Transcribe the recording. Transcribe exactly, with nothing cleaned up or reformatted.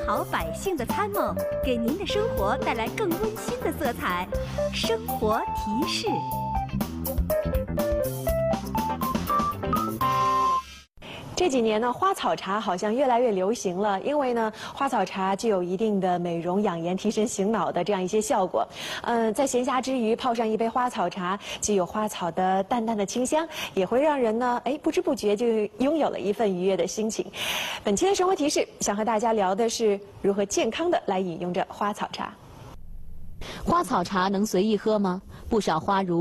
好百姓的参谋，给您的生活带来更温馨的色彩。生活提示。 这几年呢，花草茶好像越来越流行了，因为呢，花草茶具有一定的美容养颜、提神醒脑的这样一些效果。嗯，在闲暇之余泡上一杯花草茶，既有花草的淡淡的清香，也会让人呢，哎，不知不觉就拥有了一份愉悦的心情。本期的生活提示想和大家聊的是如何健康的来饮用着花草茶。 花草茶能随意喝吗？不少花如